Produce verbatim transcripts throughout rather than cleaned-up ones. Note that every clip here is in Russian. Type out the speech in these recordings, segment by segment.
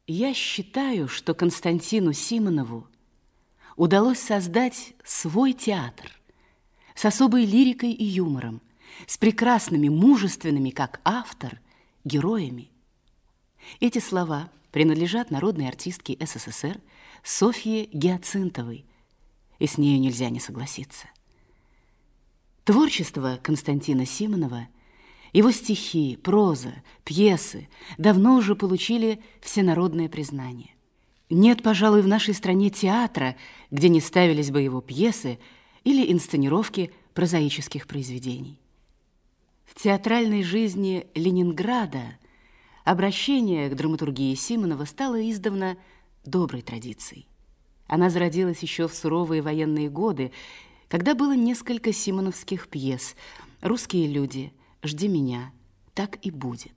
Я считаю, что Константину Симонову удалось создать свой театр с особой лирикой и юмором, с прекрасными, мужественными, как автор, героями. Эти слова принадлежат народной артистке СССР Софье Гиацинтовой, и с нею нельзя не согласиться. Творчество Константина Симонова, его стихи, проза, пьесы давно уже получили всенародное признание. Нет, пожалуй, в нашей стране театра, где не ставились бы его пьесы или инсценировки прозаических произведений. В театральной жизни Ленинграда обращение к драматургии Симонова стало издавна доброй традицией. Она зародилась еще в суровые военные годы, когда было несколько симоновских пьес «Русские люди», «Жди меня», «Так и будет».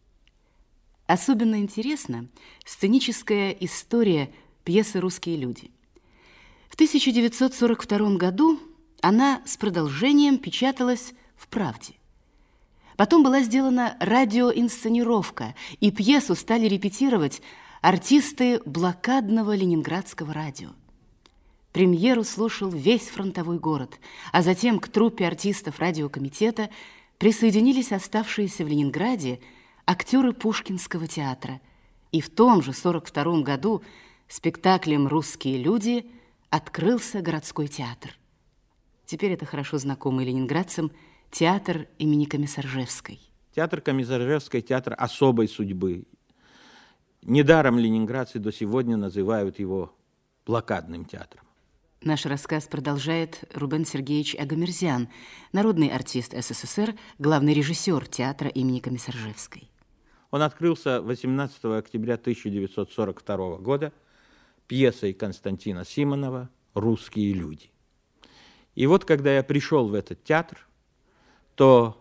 Особенно интересна сценическая история пьесы «Русские люди». В тысяча девятьсот сорок втором году она с продолжением печаталась в «Правде». Потом была сделана радиоинсценировка, и пьесу стали репетировать артисты блокадного ленинградского радио. Премьеру слушал весь фронтовой город, а затем к труппе артистов радиокомитета присоединились оставшиеся в Ленинграде актеры Пушкинского театра. И в том же сорок втором году спектаклем «Русские люди» открылся городской театр. Теперь это хорошо знакомый ленинградцам театр имени Комиссаржевской. Театр Комиссаржевской – театр особой судьбы. Недаром ленинградцы до сегодня называют его блокадным театром. Наш рассказ продолжает Рубен Сергеевич Агамерзян, народный артист СССР, главный режиссер театра имени Комиссаржевской. Он открылся восемнадцатого октября тысяча девятьсот сорок второго года пьесой Константина Симонова «Русские люди». И вот, когда я пришел в этот театр, то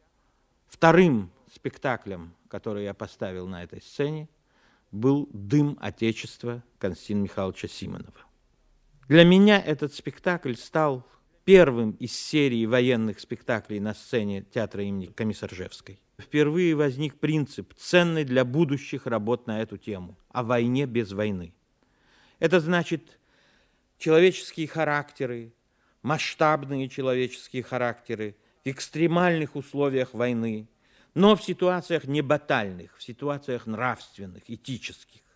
вторым спектаклем, который я поставил на этой сцене, был «Дым Отечества» Константина Михайловича Симонова. Для меня этот спектакль стал первым из серии военных спектаклей на сцене театра имени Комиссаржевской. Впервые возник принцип, ценный для будущих работ на эту тему, о войне без войны. Это значит человеческие характеры, масштабные человеческие характеры в экстремальных условиях войны, но в ситуациях не батальных, в ситуациях нравственных, этических.